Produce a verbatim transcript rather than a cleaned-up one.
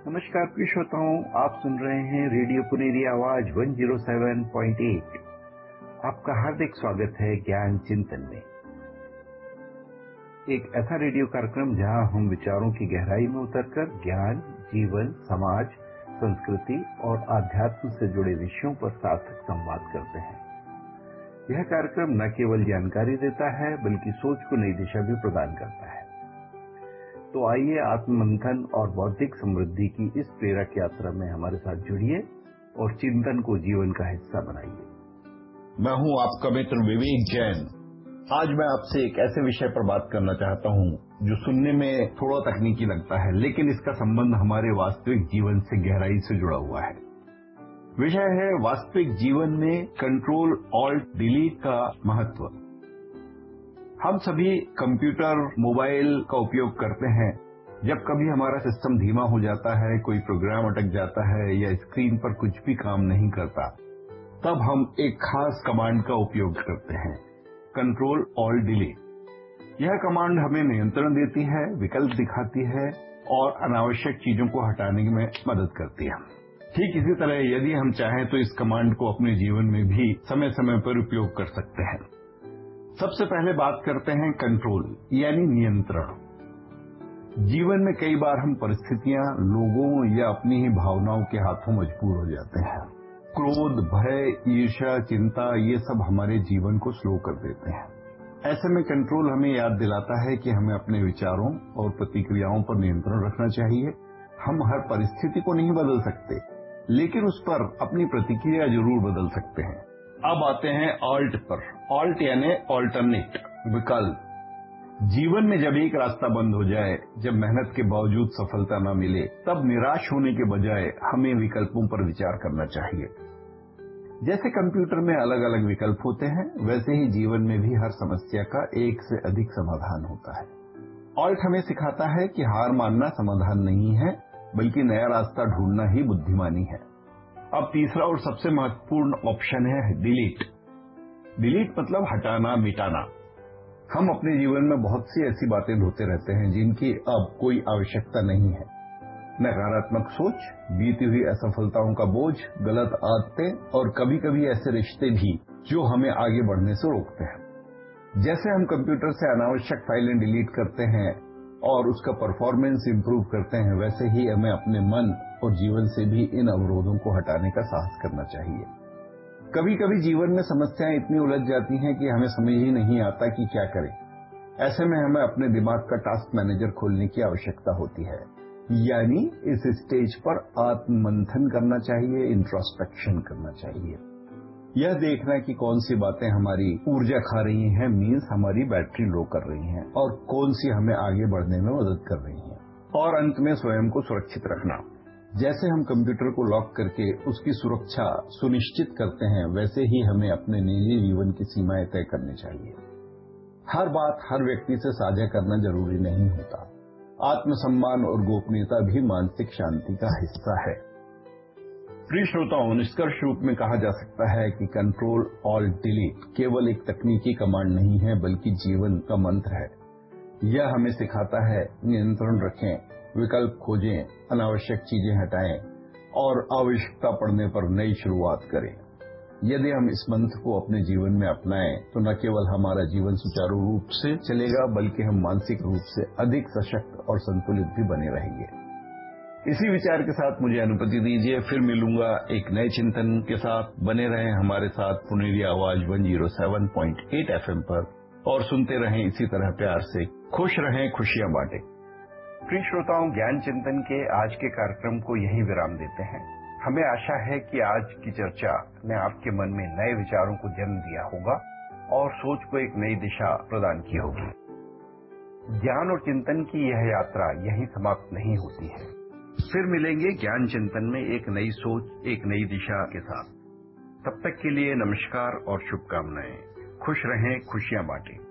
नमस्कार प्रिय श्रोताओं, आप सुन रहे हैं रेडियो पुनेरी आवाज एक सौ सात पॉइंट आठ। आपका हार्दिक स्वागत है ज्ञान चिंतन में, एक ऐसा रेडियो कार्यक्रम जहां हम विचारों की गहराई में उतरकर ज्ञान, जीवन, समाज, संस्कृति और आध्यात्म से जुड़े विषयों पर सार्थक संवाद करते हैं। यह कार्यक्रम न केवल जानकारी देता है बल्कि सोच को नई दिशा भी प्रदान करता है। तो आइए आत्ममंथन और बौद्धिक समृद्धि की इस प्रेरक यात्रा में हमारे साथ जुड़िए और चिंतन को जीवन का हिस्सा बनाइए। मैं हूं आपका मित्र विवेक जैन। आज मैं आपसे एक ऐसे विषय पर बात करना चाहता हूं जो सुनने में थोड़ा तकनीकी लगता है, लेकिन इसका संबंध हमारे वास्तविक जीवन से गहराई से जुड़ा हुआ है। विषय है वास्तविक जीवन में कंट्रोल ऑल्ट डिलीट का महत्व। हम सभी कंप्यूटर, मोबाइल का उपयोग करते हैं। जब कभी हमारा सिस्टम धीमा हो जाता है, कोई प्रोग्राम अटक जाता है या स्क्रीन पर कुछ भी काम नहीं करता, तब हम एक खास कमांड का उपयोग करते हैं, कंट्रोल ऑल्ट डिलीट। यह कमांड हमें नियंत्रण देती है, विकल्प दिखाती है और अनावश्यक चीजों को हटाने में मदद करती है। ठीक इसी तरह यदि हम चाहें तो इस कमांड को अपने जीवन में भी समय समय पर उपयोग कर सकते हैं। सबसे पहले बात करते हैं कंट्रोल यानी नियंत्रण। जीवन में कई बार हम परिस्थितियां, लोगों या अपनी ही भावनाओं के हाथों मजबूर हो जाते हैं। क्रोध, भय, ईर्ष्या, चिंता, ये सब हमारे जीवन को स्लो कर देते हैं। ऐसे में कंट्रोल हमें याद दिलाता है कि हमें अपने विचारों और प्रतिक्रियाओं पर नियंत्रण रखना चाहिए। हम हर परिस्थिति को नहीं बदल सकते, लेकिन उस पर अपनी प्रतिक्रिया जरूर बदल सकते हैं। अब आते हैं ऑल्ट पर। ऑल्ट यानी ऑल्टरनेट, विकल्प। जीवन में जब एक रास्ता बंद हो जाए, जब मेहनत के बावजूद सफलता न मिले, तब निराश होने के बजाय हमें विकल्पों पर विचार करना चाहिए। जैसे कंप्यूटर में अलग अलग विकल्प होते हैं, वैसे ही जीवन में भी हर समस्या का एक से अधिक समाधान होता है। ऑल्ट हमें सिखाता है कि हार मानना समाधान नहीं है, बल्कि नया रास्ता ढूंढना ही बुद्धिमानी है। अब तीसरा और सबसे महत्वपूर्ण ऑप्शन है डिलीट। डिलीट मतलब हटाना, मिटाना। हम अपने जीवन में बहुत सी ऐसी बातें ढोते रहते हैं जिनकी अब कोई आवश्यकता नहीं है। नकारात्मक सोच, बीती हुई असफलताओं का बोझ, गलत आदतें और कभी कभी ऐसे रिश्ते भी जो हमें आगे बढ़ने से रोकते हैं। जैसे हम कंप्यूटर से अनावश्यक फाइलें डिलीट करते हैं और उसका परफॉर्मेंस इंप्रूव करते हैं, वैसे ही हमें अपने मन और जीवन से भी इन अवरोधों को हटाने का साहस करना चाहिए। कभी कभी जीवन में समस्याएं इतनी उलझ जाती हैं कि हमें समझ ही नहीं आता कि क्या करें। ऐसे में हमें अपने दिमाग का टास्क मैनेजर खोलने की आवश्यकता होती है, यानी इस स्टेज पर आत्ममंथन करना चाहिए, इंट्रोस्पेक्शन करना चाहिए। यह देखना कि कौन सी बातें हमारी ऊर्जा खा रही हैं, मीन्स हमारी बैटरी लो कर रही हैं, और कौन सी हमें आगे बढ़ने में मदद कर रही हैं। और अंत में स्वयं को सुरक्षित रखना। जैसे हम कंप्यूटर को लॉक करके उसकी सुरक्षा सुनिश्चित करते हैं, वैसे ही हमें अपने निजी जीवन की सीमाएं तय करनी चाहिए। हर बात हर व्यक्ति से साझा करना जरूरी नहीं होता। आत्मसम्मान और गोपनीयता भी मानसिक शांति का हिस्सा है। प्रिय श्रोताओं, निष्कर्ष रूप में कहा जा सकता है कि कंट्रोल ऑल्ट डिलीट केवल एक तकनीकी कमांड नहीं है, बल्कि जीवन का मंत्र है। यह हमें सिखाता है नियंत्रण रखें, विकल्प खोजें, अनावश्यक चीजें हटाएं और आवश्यकता पड़ने पर नई शुरुआत करें। यदि हम इस मंत्र को अपने जीवन में अपनाएं तो न केवल हमारा जीवन सुचारू रूप से चलेगा, बल्कि हम मानसिक रूप से अधिक सशक्त और संतुलित भी बने रहेंगे। इसी विचार के साथ मुझे अनुमति दीजिए, फिर मिलूंगा एक नए चिंतन के साथ। बने रहें हमारे साथ पुनेरी आवाज एक सौ सात पॉइंट आठ एफएम पर और सुनते रहें इसी तरह प्यार से। खुश रहें, खुशियां बांटें। प्रिय श्रोताओं, ज्ञान चिंतन के आज के कार्यक्रम को यहीं विराम देते हैं। हमें आशा है कि आज की चर्चा ने आपके मन में नए विचारों को जन्म दिया होगा और सोच को एक नई दिशा प्रदान की होगी। ज्ञान और चिंतन की यह यात्रा यहीं समाप्त नहीं होती है। फिर मिलेंगे ज्ञान चिंतन में एक नई सोच, एक नई दिशा के साथ। तब तक के लिए नमस्कार और शुभकामनाएं। खुश रहें, खुशियां बांटें।